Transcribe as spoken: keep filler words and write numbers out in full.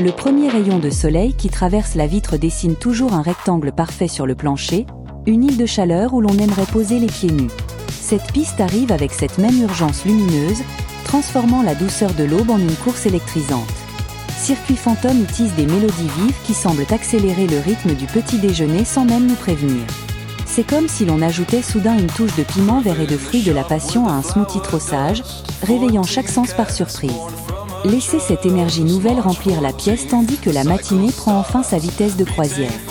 Le premier rayon de soleil qui traverse la vitre dessine toujours un rectangle parfait sur le plancher, une île de chaleur où l'on aimerait poser les pieds nus. Cette piste arrive avec cette même urgence lumineuse, transformant la douceur de l'aube en une course électrisante. Circuit Fantôme utilise des mélodies vives qui semblent accélérer le rythme du petit déjeuner sans même nous prévenir. C'est comme si l'on ajoutait soudain une touche de piment vert et de fruits de la passion à un smoothie trop sage, réveillant chaque sens par surprise. Laissez cette énergie nouvelle remplir la pièce tandis que la matinée prend enfin sa vitesse de croisière.